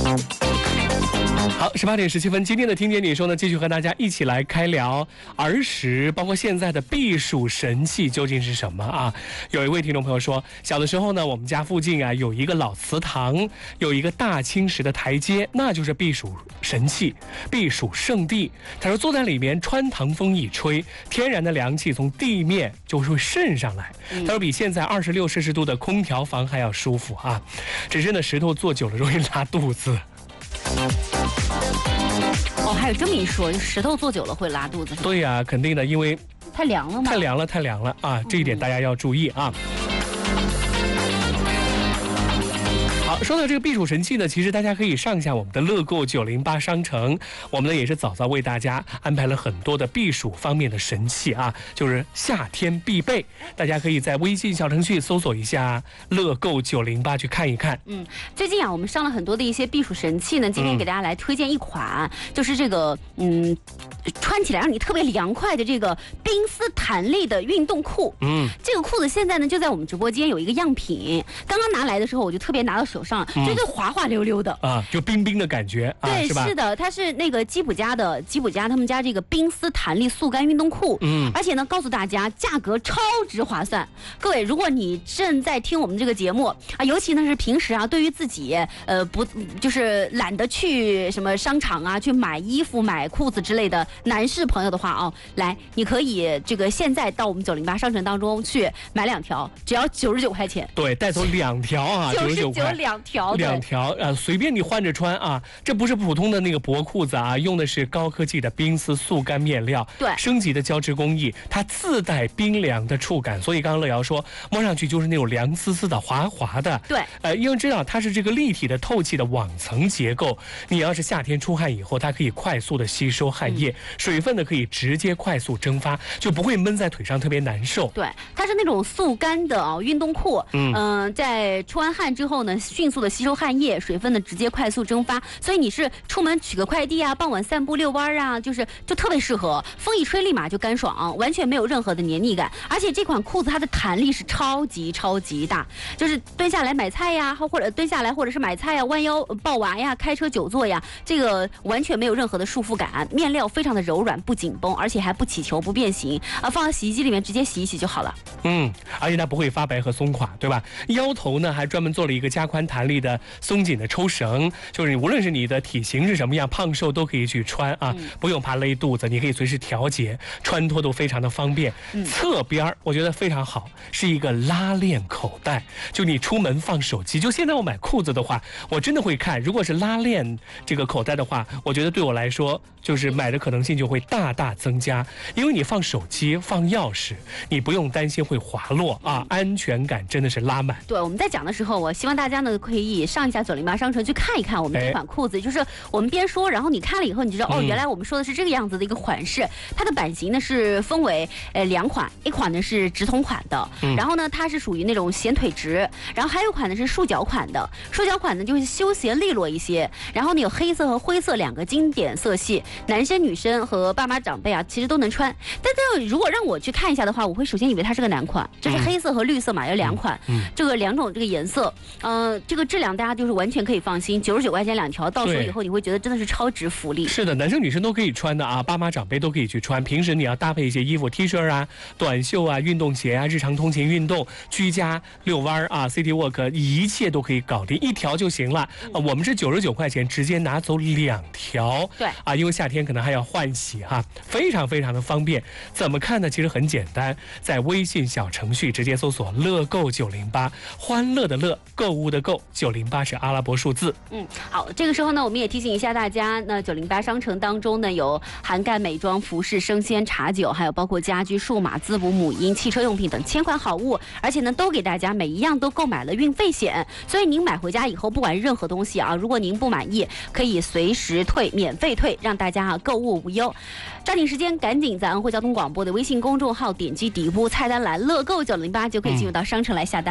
好，18点17分，今天的听见你说呢，继续和大家一起来开聊儿时，包括现在的避暑神器究竟是什么啊？有一位听众朋友说，小的时候呢，我们家附近啊有一个老祠堂，有一个大青石的台阶，那就是避暑神器、避暑圣地。他说，坐在里面，穿堂风一吹，天然的凉气从地面就会渗上来。他说，比现在26摄氏度的空调房还要舒服啊。只是呢，石头坐久了容易拉肚子。 哦，还有这么一说，就石头坐久了会拉肚子。 对呀，肯定的，因为太凉了吗？ 太凉了啊！这一点大家要注意啊。好，说到这个避暑神器呢，其实大家可以上一下我们的乐购908商城，我们呢也是早早为大家安排了很多的避暑方面的神器啊，就是夏天必备。大家可以在微信小程序搜索一下乐购908去看一看。 最近啊，我们上了很多的一些避暑神器呢，今天给大家来推荐一款，就是这个穿起来让你特别凉快的这个冰丝弹力的运动裤。这个裤子现在呢就在我们直播间有一个样品，刚刚拿来的时候我就特别拿到手上，就是滑滑溜溜的啊，就冰冰的感觉啊， 对， 是吧？ 是的，它是那个吉普家他们家这个冰丝弹力速干运动裤。而且呢，告诉大家价格超值划算。各位，如果你正在听我们这个节目啊，尤其呢是平时啊，对于自己不就是懒得去什么商场啊去买衣服、买裤子之类的男士朋友的话啊，来，你可以这个现在到我们908商城当中去买2条，只要99块钱。 对，带走2条啊，99块 2条 ，2条随便你换着穿啊。这不是普通的那个薄裤子啊，用的是高科技的冰丝速干面料， 对， 升级的胶质工艺，它自带冰凉的触感，所以刚刚乐瑶说摸上去就是那种凉丝丝的、滑滑的。 对， 因为知道它是这个立体的、透气的网层结构，你要是夏天出汗以后，它可以快速的吸收汗液，水分呢可以直接快速蒸发，就不会闷在腿上特别难受。 对，它是那种速干的运动裤，在出完汗之后呢，迅速的吸收汗液，水分呢直接快速蒸发，所以你是出门取个快递啊，傍晚散步遛弯啊，就特别适合，风一吹立马就干爽，完全没有任何的黏腻感。而且这款裤子它的弹力是超级大，就是蹲下来买菜呀，或者蹲下来或者是买菜呀，弯腰抱娃呀，开车久坐呀，这个完全没有任何的束缚感，面料非常的柔软不紧绷，而且还不起球不变形啊，放到洗衣机里面直接洗一洗就好了。 而且它不会发白和松垮，对吧？腰头呢还专门做了一个加宽弹力的松紧的抽绳，就是你无论是你的体型是什么样，胖瘦都可以去穿啊，不用怕勒肚子，你可以随时调节，穿脱都非常的方便。侧边我觉得非常好，是一个拉链口袋，就你出门放手机，就现在我买裤子的话，我真的会看，如果是拉链这个口袋的话，我觉得对我来说就是买的可能性就会大大增加，因为你放手机、放钥匙，你不用担心会滑落啊，安全感真的是拉满。 对，我们在讲的时候，我希望大家呢可以上一下908商城去看一看我们这款裤子，就是我们边说，然后你看了以后，你就知道原来我们说的是这个样子的一个款式。它的版型呢是分为2款，一款呢是直筒款的，然后呢它是属于那种显腿直，然后还有一款呢是束脚款的。束脚款呢就是休闲利落一些，然后呢有黑色和灰色2个经典色系，男生女生和爸妈长辈啊其实都能穿。但是如果让我去看一下的话，我会首先以为它是个男款，就是黑色和绿色嘛，有2款，这个2种这个颜色，这个质量大家就是完全可以放心，99块钱2条，到手以后你会觉得真的是超值福利。 是的，男生女生都可以穿的啊，爸妈长辈都可以去穿。平时你要搭配一些衣服 T 恤啊、短袖啊、运动鞋啊，日常通勤运动、居家遛弯啊、City Walk， 一切都可以搞定，1条就行了。我们是99块钱直接拿走2条。 对啊， 因为夏天可能还要换洗哈，非常非常的方便。怎么看呢？其实很简单，在微信小程序直接搜索乐购908，欢乐的乐，购物的购，908是阿拉伯数字。 好，这个时候呢，我们也提醒一下大家，那908商城当中呢有涵盖美妆、服饰、生鲜、茶酒，还有包括家居、数码、滋补、母婴、汽车用品等1000款好物，而且呢都给大家每一样都购买了运费险，所以您买回家以后，不管任何东西啊，如果您不满意，可以随时退，免费退，让大家购物无忧。抓紧时间，赶紧在安徽交通广播的微信公众号点击底部菜单栏乐购908就可以进入到商城来下单。